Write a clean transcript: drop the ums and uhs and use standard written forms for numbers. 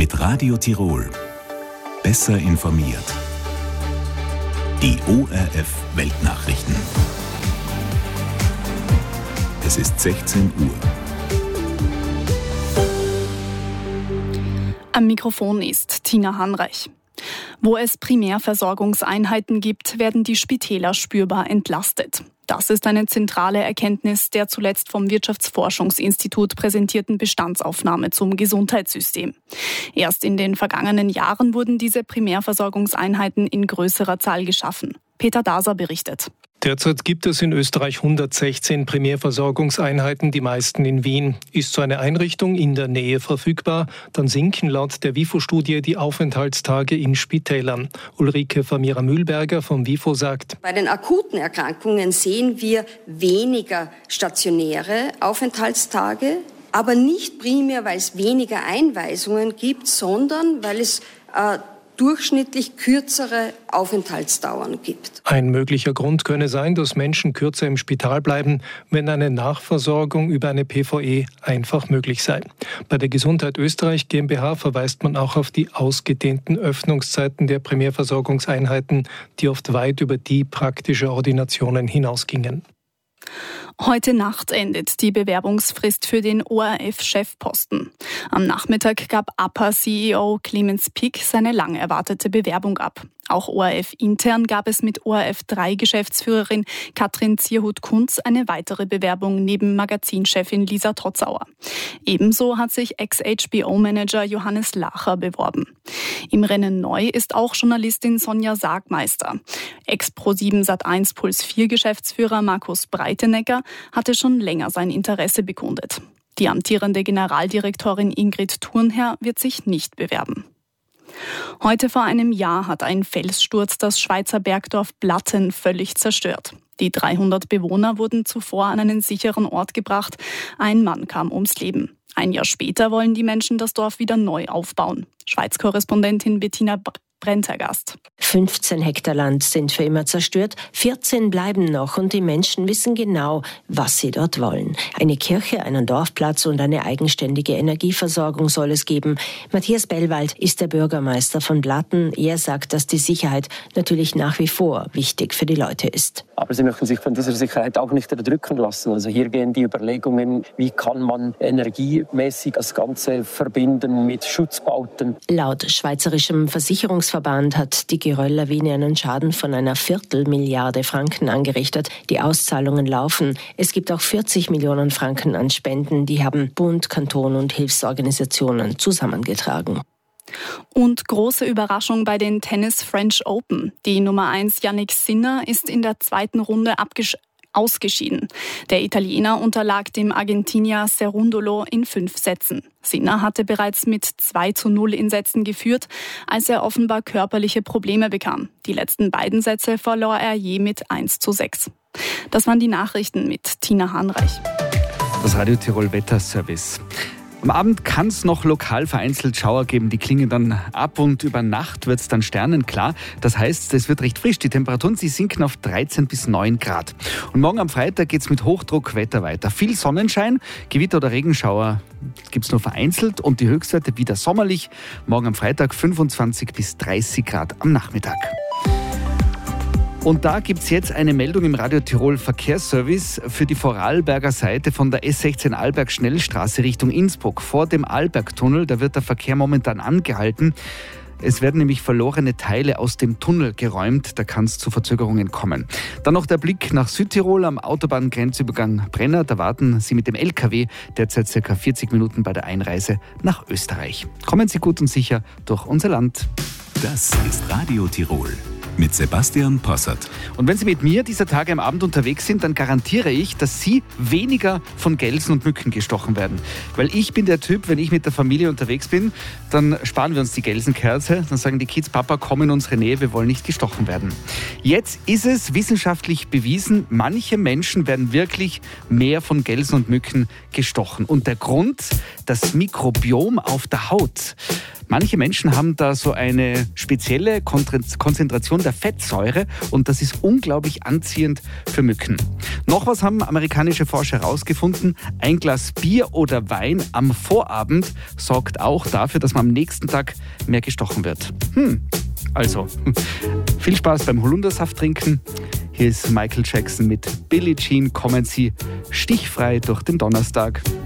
Mit Radio Tirol. Besser informiert. Die ORF Weltnachrichten. Es ist 16 Uhr. Am Mikrofon ist Tina Hanreich. Wo es Primärversorgungseinheiten gibt, werden die Spitäler spürbar entlastet. Das ist eine zentrale Erkenntnis der zuletzt vom Wirtschaftsforschungsinstitut präsentierten Bestandsaufnahme zum Gesundheitssystem. Erst in den vergangenen Jahren wurden diese Primärversorgungseinheiten in größerer Zahl geschaffen. Peter Daser berichtet. Derzeit gibt es in Österreich 116 Primärversorgungseinheiten, die meisten in Wien. Ist so eine Einrichtung in der Nähe verfügbar, dann sinken laut der WIFO-Studie die Aufenthaltstage in Spitälern. Ulrike Famira-Mühlberger vom WIFO sagt: Bei den akuten Erkrankungen sehen wir weniger stationäre Aufenthaltstage, aber nicht primär, weil es weniger Einweisungen gibt, sondern weil es durchschnittlich kürzere Aufenthaltsdauern gibt. Ein möglicher Grund könne sein, dass Menschen kürzer im Spital bleiben, wenn eine Nachversorgung über eine PVE einfach möglich sei. Bei der Gesundheit Österreich GmbH verweist man auch auf die ausgedehnten Öffnungszeiten der Primärversorgungseinheiten, die oft weit über die praktische Ordinationen hinausgingen. Heute Nacht endet die Bewerbungsfrist für den ORF-Chefposten. Am Nachmittag gab APA-CEO Clemens Pick seine lang erwartete Bewerbung ab. Auch ORF-intern gab es mit ORF3-Geschäftsführerin Katrin Zierhut-Kunz eine weitere Bewerbung neben Magazinchefin Lisa Totzauer. Ebenso hat sich Ex-HBO-Manager Johannes Lacher beworben. Im Rennen neu ist auch Journalistin Sonja Sargmeister. Ex-Pro7 Sat1 Puls 4 Geschäftsführer Markus Breitenecker hatte schon länger sein Interesse bekundet. Die amtierende Generaldirektorin Ingrid Thurnherr wird sich nicht bewerben. Heute vor einem Jahr hat ein Felssturz das Schweizer Bergdorf Blatten völlig zerstört. Die 300 Bewohner wurden zuvor an einen sicheren Ort gebracht. Ein Mann kam ums Leben. Ein Jahr später wollen die Menschen das Dorf wieder neu aufbauen. Schweiz-Korrespondentin Bettina Brentergast. 15 Hektar Land sind für immer zerstört, 14 bleiben noch und die Menschen wissen genau, was sie dort wollen. Eine Kirche, einen Dorfplatz und eine eigenständige Energieversorgung soll es geben. Matthias Bellwald ist der Bürgermeister von Blatten. Er sagt, dass die Sicherheit natürlich nach wie vor wichtig für die Leute ist. Aber sie möchten sich von dieser Sicherheit auch nicht erdrücken lassen. Also hier gehen die Überlegungen, wie kann man energiemäßig das Ganze verbinden mit Schutzbauten. Laut Schweizerischem Versicherungsverband hat die Geröll-Lawine einen Schaden von einer 250 Franken angerichtet. Die Auszahlungen laufen. Es gibt auch 40 Millionen Franken an Spenden. Die haben Bund, Kanton und Hilfsorganisationen zusammengetragen. Und große Überraschung bei den Tennis French Open. Die Nummer 1 Jannik Sinner ist in der zweiten Runde ausgeschieden. Der Italiener unterlag dem Argentinier Cerundolo in 5 Sätzen. Sinner hatte bereits mit 2:0 in Sätzen geführt, als er offenbar körperliche Probleme bekam. Die letzten beiden Sätze verlor er je mit 1:6. Das waren die Nachrichten mit Tina Hanreich. Das Radio Tirol Wetterservice. Am Abend kann es noch lokal vereinzelt Schauer geben, die klingen dann ab und über Nacht wird es dann sternenklar. Das heißt, es wird recht frisch. Die Temperaturen, sie sinken auf 13 bis 9 Grad. Und morgen am Freitag geht es mit Hochdruckwetter weiter. Viel Sonnenschein, Gewitter oder Regenschauer gibt es nur vereinzelt und die Höchstwerte wieder sommerlich. Morgen am Freitag 25 bis 30 Grad am Nachmittag. Und da gibt es jetzt eine Meldung im Radio Tirol Verkehrsservice für die Vorarlberger Seite von der S16 Arlberg Schnellstraße Richtung Innsbruck. Vor dem Arlbergtunnel, da wird der Verkehr momentan angehalten. Es werden nämlich verlorene Teile aus dem Tunnel geräumt, da kann es zu Verzögerungen kommen. Dann noch der Blick nach Südtirol am Autobahngrenzübergang Brenner. Da warten Sie mit dem LKW derzeit ca. 40 Minuten bei der Einreise nach Österreich. Kommen Sie gut und sicher durch unser Land. Das ist Radio Tirol. Mit Sebastian Possert. Und wenn Sie mit mir dieser Tage am Abend unterwegs sind, dann garantiere ich, dass Sie weniger von Gelsen und Mücken gestochen werden. Weil ich bin der Typ, wenn ich mit der Familie unterwegs bin, dann sparen wir uns die Gelsenkerze. Dann sagen die Kids, Papa, komm in unsere Nähe, wir wollen nicht gestochen werden. Jetzt ist es wissenschaftlich bewiesen, manche Menschen werden wirklich mehr von Gelsen und Mücken gestochen. Und der Grund, das Mikrobiom auf der Haut. Manche Menschen haben da so eine spezielle Konzentration der Fettsäure und das ist unglaublich anziehend für Mücken. Noch was haben amerikanische Forscher herausgefunden: Ein Glas Bier oder Wein am Vorabend sorgt auch dafür, dass man am nächsten Tag mehr gestochen wird. Also, viel Spaß beim Holundersaft trinken. Hier ist Michael Jackson mit Billie Jean. Kommen Sie stichfrei durch den Donnerstag.